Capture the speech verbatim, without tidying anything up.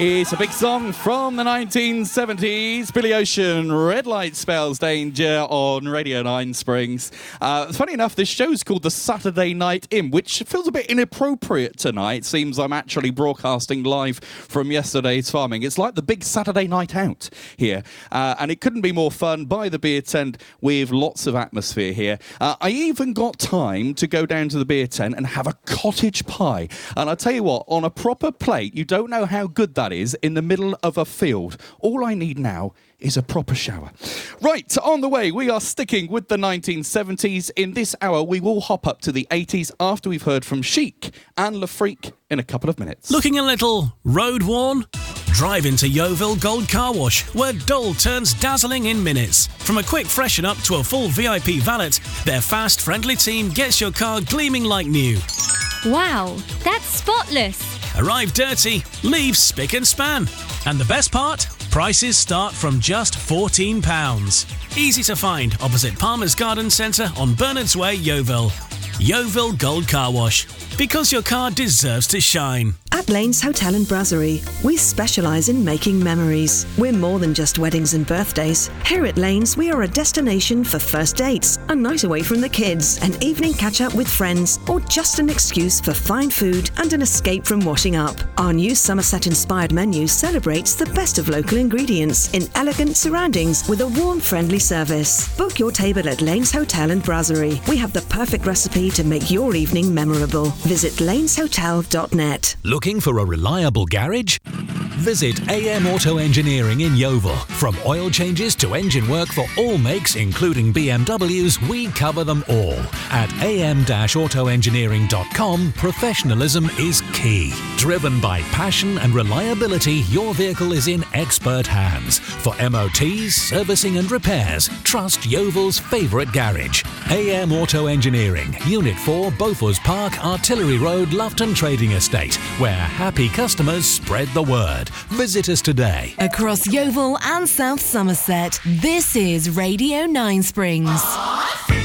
It's a big song from the nineteen seventies. Billy Ocean, Red Light Spells Danger on Radio nine Springs. Uh, funny enough, this show's called The Saturday Night In, which feels a bit inappropriate tonight. Seems I'm actually broadcasting live from yesterday's farming. It's like the big Saturday night out here. Uh, and it couldn't be more fun by the beer tent with lots of atmosphere here. Uh, I even got time to go down to the beer tent and have a cottage pie. And I tell you what, on a proper plate, you don't know how good that is in the middle of a field. All I need now is a proper shower. Right, on the way, we are sticking with the nineteen seventies. In this hour, we will hop up to the eighties after we've heard from Chic and Le Freak in a couple of minutes. Looking a little road worn? Drive into Yeovil Gold Car Wash, where dull turns dazzling in minutes. From a quick freshen up to a full V I P valet, their fast, friendly team gets your car gleaming like new. Wow, that's spotless. Arrive dirty, leave spick and span. And the best part? Prices start from just fourteen pounds. Easy to find opposite Palmer's Garden Centre on Bernards Way, Yeovil. Yeovil Gold Car Wash. Because your car deserves to shine. At Lanes Hotel and Brasserie, we specialise in making memories. We're more than just weddings and birthdays. Here at Lanes, we are a destination for first dates, a night away from the kids, an evening catch-up with friends, or just an excuse for fine food and an escape from washing up. Our new Somerset-inspired menu celebrates the best of local ingredients in elegant surroundings with a warm, friendly service. Book your table at Lanes Hotel and Brasserie. We have the perfect recipe to make your evening memorable. Visit lanes hotel dot net. Looking for a reliable garage? Visit A M Auto Engineering in Yeovil. From oil changes to engine work for all makes, including B M Ws, we cover them all. At a m dash auto engineering dot com, professionalism is key. Driven by passion and reliability, your vehicle is in expert hands. For M O Ts, servicing and repairs, trust Yeovil's favourite garage. A M Auto Engineering, Unit four, Beaufort Park, Artillery Road, Lufton Trading Estate, where happy customers spread the word. Visit us today. Across Yeovil and South Somerset, this is Radio nine Springs.